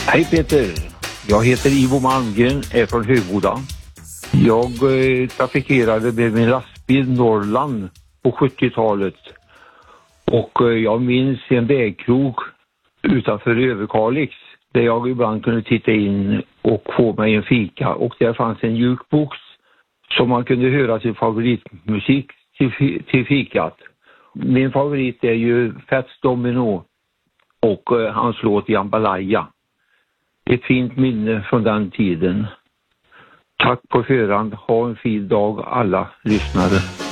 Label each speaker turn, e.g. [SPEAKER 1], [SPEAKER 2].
[SPEAKER 1] Hej Peter, jag heter Ivo Malmgren, är från Högboda. Jag trafikerade med min lastbil Norrland på 70-talet. Och jag minns en vägkrog utanför Överkalix där jag ibland kunde titta in och få mig en fika. Och där fanns en jukebox som man kunde höra sin favoritmusik till fikat. Min favorit är ju Fats Domino och hans låt Jambalaya. Ett fint minne från den tiden. Tack på förhand. Ha en fin dag alla lyssnare.